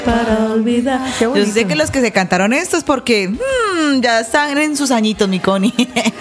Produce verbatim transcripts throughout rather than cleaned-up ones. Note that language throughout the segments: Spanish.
para olvidar. Yo sé que los que se cantaron esto es porque hmm, ya están en sus añitos, mi Connie.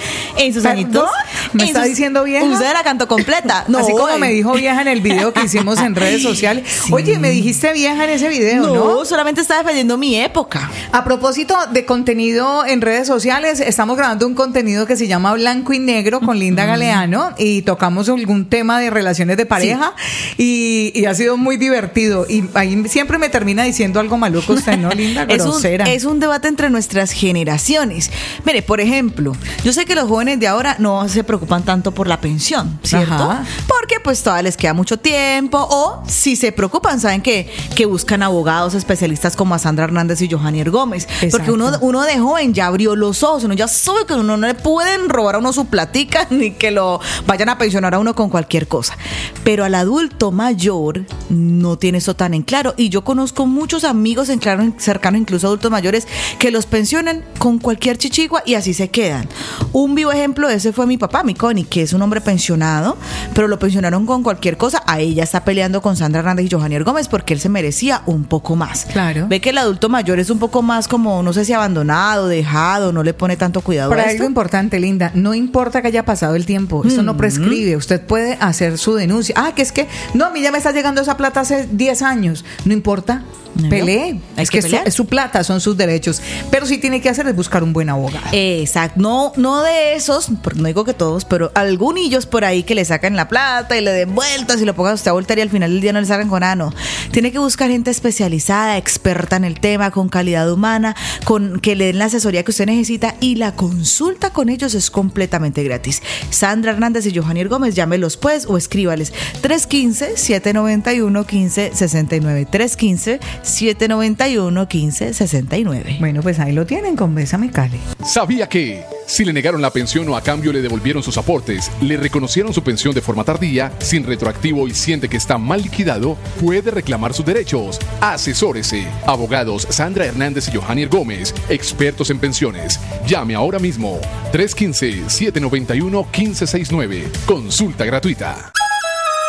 En sus añitos. ¿Me en está sus... diciendo vieja? Usted la cantó completa. No, así como me dijo vieja en el video que hicimos en redes sociales. Sí. Oye, me dijiste vieja en ese video, ¿no? No, solamente está defendiendo mi época. A propósito de contenido en redes sociales, estamos grabando un contenido que se llama Blanco y Negro con Linda Galeano y tocamos algún tema de relaciones de pareja sí. y, y ha sido muy divertido. Y ahí siempre me termina diciendo algo maluco usted, ¿no, Linda? Es un, Grosera. es un debate entre nuestras generaciones. Mire, por ejemplo, yo sé que los jóvenes de ahora no se preocupan tanto por la pensión, ¿cierto? Ajá. Porque pues todavía les queda mucho tiempo, o si se preocupan, saben que, que buscan abogados especialistas como a Sandra Hernández y Johanier Gómez. Exacto. Porque uno, uno de joven ya abrió los ojos, uno ya sabe que uno no le pueden robar a uno su platica ni que lo vayan a pensionar a uno con cualquier cosa. Pero al adulto mayor no tiene eso tan en claro, y yo conozco muchos amigos en claro, cercanos, incluso adultos mayores, que los pensionan con cualquier chichigua y así se quedan. Un vivo ejemplo de ese fue mi papá, mi Connie, que es un hombre pensionado, pero lo pensionaron con cualquier cosa. A ella está peleando con Sandra Hernández y Johanier Gómez porque él se merecía un poco más. Claro. Ve que el adulto mayor es un poco más como, no sé si abandonado, dejado, no le pone tanto cuidado Pero a hay esto. algo importante, Linda, no importa que haya pasado el tiempo, esto mm-hmm. no prescribe, usted puede hacer su denuncia. Ah, que es que, no, a mí ya me está llegando esa plata hace diez años, no importa. No, pelee, es que, que es, su, es su plata, son sus derechos, pero sí tiene que hacer es buscar un buen abogado. Exacto, no, no de esos, porque no digo que todos, pero algunillos por ahí que le sacan la plata y le den vueltas y lo pongan usted a voltear y al final del día no le sacan con nada, no. Tiene que buscar gente especializada, experta en el tema, con calidad humana, con que le den la asesoría que usted necesita, y la consulta con ellos es completamente gratis. Sandra Hernández y Johanier Gómez, llámelos pues o escríbales tres uno cinco, siete nueve uno, uno cinco seis nueve, tres uno cinco, siete nueve uno, uno cinco seis nueve. Bueno, pues ahí lo tienen con Bésame Cali. ¿Sabía que si le negaron la pensión o a cambio le devolvieron sus aportes, le reconocieron su pensión de forma tardía, sin retroactivo y siente que está mal liquidado, puede reclamar sus derechos? Asesórese. Abogados Sandra Hernández y Johanier Gómez, expertos en pensiones. Llame ahora mismo. tres uno cinco, siete nueve uno, uno cinco seis nueve. Consulta gratuita.